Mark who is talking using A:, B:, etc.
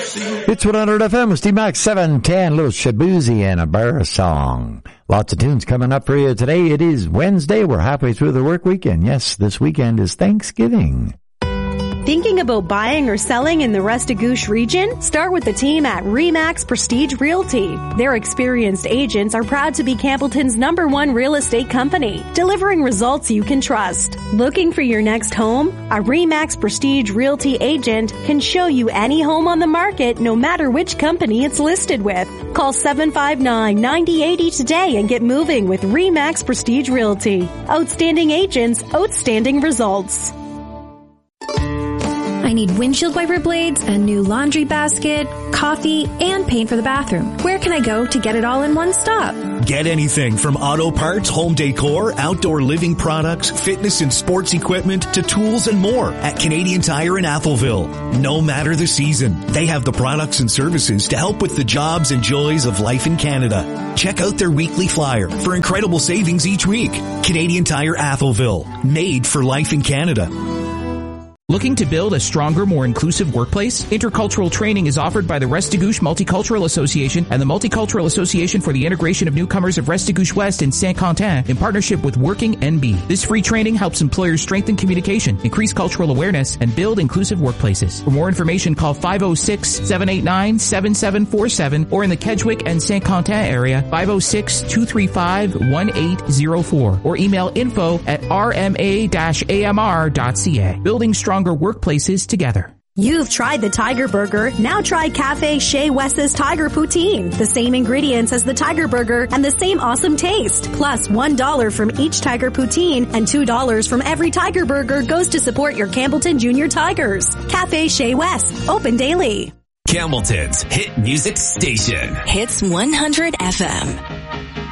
A: It's 100 FM with Steve Max 710, little Shabuzi and a bear song. Lots of tunes coming up for you today. It is Wednesday. We're halfway through the work weekend. Yes, this weekend is Thanksgiving.
B: Thinking about buying or selling in the Restigouche region? Start with the team at RE/MAX Prestige Realty. Their experienced agents are proud to be Campbellton's #1 real estate company, delivering results you can trust. Looking for your next home? A RE/MAX Prestige Realty agent can show you any home on the market, no matter which company it's listed with. Call 759-9080 today and get moving with RE/MAX Prestige Realty. Outstanding agents, outstanding results.
C: I need windshield wiper blades, a new laundry basket, coffee, and paint for the bathroom. Where can I go to get it all in one stop?
D: Get anything from auto parts, home decor, outdoor living products, fitness and sports equipment, to tools and more at Canadian Tire in Atholville. No matter the season, they have the products and services to help with the jobs and joys of life in Canada. Check out their weekly flyer for incredible savings each week. Canadian Tire Atholville, made for life in Canada.
E: Looking to build a stronger, more inclusive workplace? Intercultural training is offered by the Restigouche Multicultural Association and the Multicultural Association for the Integration of Newcomers of Restigouche West and Saint-Quentin in partnership with Working NB. This free training helps employers strengthen communication, increase cultural awareness, and build inclusive workplaces. For more information, call 506-789-7747 or in the Kedgwick and Saint-Quentin area, 506-235-1804 or email info@rma-amr.ca. Building stronger workplaces together.
B: You've tried the Tiger Burger. Now try Cafe Chez Wes's Tiger Poutine. The same ingredients as the Tiger Burger and the same awesome taste. Plus $1 from each Tiger Poutine and $2 from every Tiger Burger goes to support your Campbellton Junior Tigers. Cafe Chez Wes. Open daily.
F: Campbellton's hit music station.
G: Hits 100 FM.